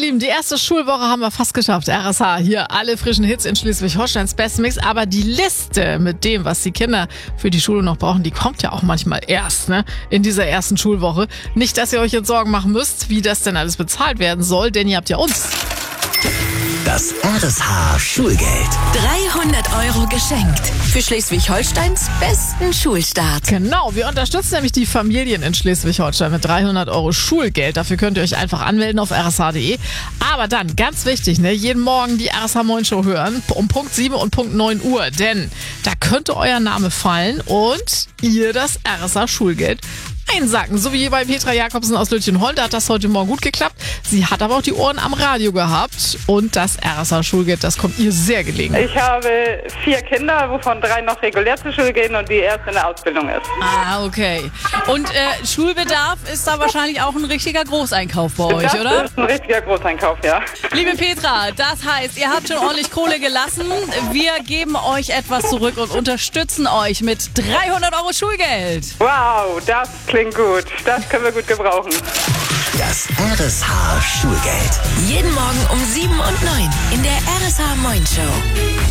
Lieben, die erste Schulwoche haben wir fast geschafft. RSH, hier alle frischen Hits in Schleswig-Holsteins besten Mix. Aber die Liste mit dem, was die Kinder für die Schule noch brauchen, die kommt ja auch manchmal erst, in dieser ersten Schulwoche. Nicht, dass ihr euch jetzt Sorgen machen müsst, wie das denn alles bezahlt werden soll, denn ihr habt ja uns. Das RSH Schulgeld. 300 € geschenkt für Schleswig-Holsteins besten Schulstart. Genau, wir unterstützen nämlich die Familien in Schleswig-Holstein mit 300 € Schulgeld. Dafür könnt ihr euch einfach anmelden auf rsh.de. Aber dann, ganz wichtig, jeden Morgen die RSH Moin Show hören, um Punkt 7 und Punkt 9 Uhr. Denn da könnte euer Name fallen und ihr das RSH Schulgeld einsacken. So wie bei Petra Jakobsen aus Lütjenholm. Da hat das heute Morgen gut geklappt. Sie hat aber auch die Ohren am Radio gehabt. Und das RSH Schulgeld, das kommt ihr sehr gelegen. Ich habe 4 Kinder, wovon 3 noch regulär zur Schule gehen und die erste in der Ausbildung ist. Ah, okay. Und Schulbedarf ist da wahrscheinlich auch ein richtiger Großeinkauf bei euch, oder? Das ist ein richtiger Großeinkauf, ja. Liebe Petra, das heißt, ihr habt schon ordentlich Kohle gelassen. Wir geben euch etwas zurück und unterstützen euch mit 300 € Schulgeld. Wow, das klingt gut. Das können wir gut gebrauchen. Das RSH Schulgeld. Jeden Morgen um 7 und 9 in der RSH Moin Show.